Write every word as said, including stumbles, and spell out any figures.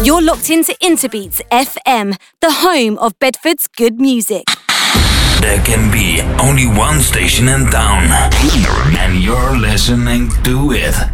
You're locked into Interbeats F M, the home of Bedford's good music. There can be only one station in town, and you're listening to it.